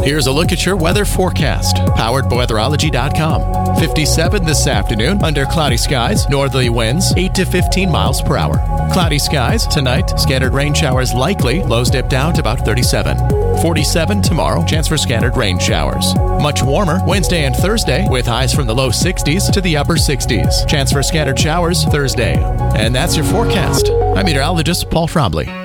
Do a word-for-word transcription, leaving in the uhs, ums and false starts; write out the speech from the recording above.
Here's a look at your weather forecast, powered by weatherology dot com. fifty-seven this afternoon under cloudy skies, northerly winds eight to fifteen miles per hour. Cloudy skies tonight, scattered rain showers likely, lows dip down to about thirty-seven. forty-seven tomorrow, chance for scattered rain showers. Much warmer Wednesday and Thursday with highs from the low sixties to the upper sixties. Chance for scattered showers Thursday. And that's your forecast. I'm meteorologist Paul Frombley.